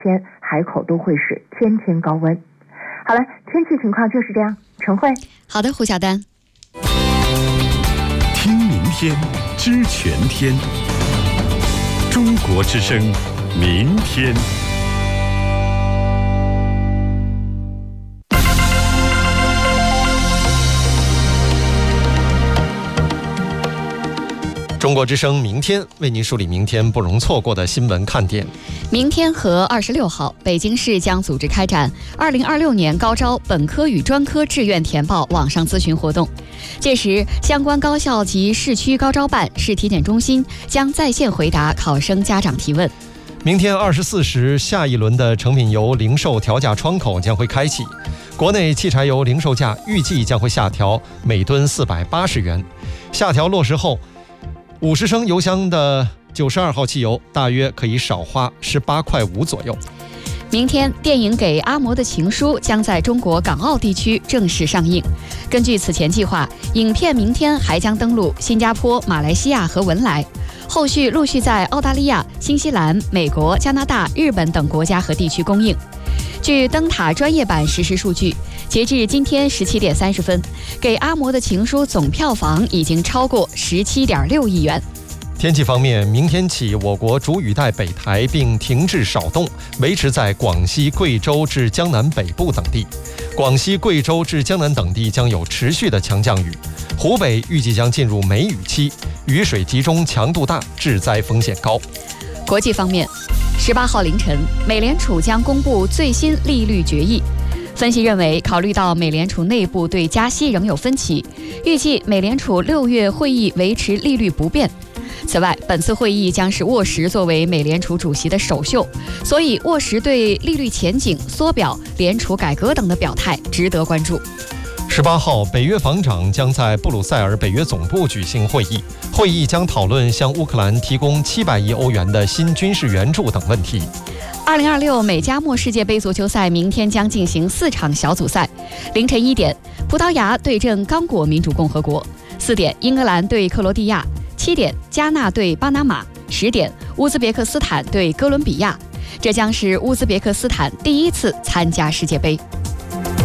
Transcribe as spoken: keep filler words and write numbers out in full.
天海口都会是天天高温。好了，天气情况就是这样。陈慧， 好的，胡小丹。 听明天知全天，中国之声，明天。 中国之声明天为您梳理明天不容错过的新闻看点。 明天和二十六号，北京市将组织开展二零二六年高招本科与专科志愿填报网上咨询活动。届时，相关高校及市区高招办、市体检中心将在线回答考生家长提问。 明天二十四时，下一轮的成品油零售调价窗口将会开启。国内汽柴油零售价预计将会下调每吨四百八十元。下调落实后，五十升油箱的九十二号汽油大约可以少花十八块五左右。 明天，电影《给阿嬷的情书》将在中国港澳地区正式上映。根据此前计划，影片明天还将登陆新加坡、马来西亚和文莱，后续陆续在澳大利亚、新西兰、美国、加拿大、日本等国家和地区公映。据灯塔专业版实时数据，截至今天十七点三十分，《给阿嬷的情书》总票房已经超过十七点六亿元。 天气方面，明天起我国主雨带北抬并停滞少动，维持在广西、贵州至江南北部等地。广西、贵州至江南等地将有持续的强降雨，湖北预计将进入梅雨期，雨水集中强度大，致灾风险高。 国际方面，十八号凌晨，美联储将公布最新利率决议。分析认为，考虑到美联储内部对加息仍有分歧，预计美联储六月会议维持利率不变。此外，本次会议将是沃什作为美联储主席的首秀，所以沃什对利率前景、缩表、联储改革等的表态值得关注。 十八号，北约防长将在布鲁塞尔北约总部举行会议，会议将讨论向乌克兰提供七百亿欧元的新军事援助等问题。 二零二六美加墨世界杯足球赛明天将进行四场小组赛。凌晨一点，葡萄牙对阵刚果民主共和国；四点，英格兰对克罗地亚；七点，加纳对巴拿马；十点，乌兹别克斯坦对哥伦比亚。这将是乌兹别克斯坦第一次参加世界杯。